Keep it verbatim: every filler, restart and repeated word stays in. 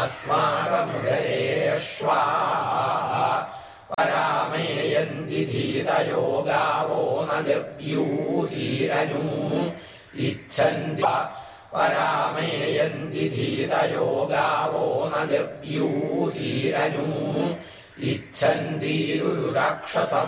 अस्माकमुदरेष्वा परामेयन्ति धीरयो गावो न गव्यूतीरनु इच्छन्ति परामेयन्ति धीरयो गावो न गव्यूतीरनु इच्छन्तीरुराक्षसम्